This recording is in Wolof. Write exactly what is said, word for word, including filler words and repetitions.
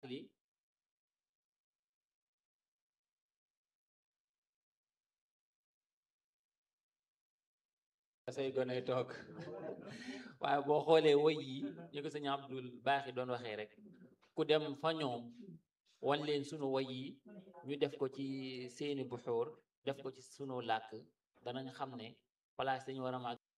li say gone toog waaye boo xoolee woy yi ñu ko sëñ Abdul Baaxi doon waxee rek ku dem fa ñoom wan leen sunu woy yi ñu def ko ci seeni buxóor def ko ci sunu làkk danañ xam ne place dañu war a màgg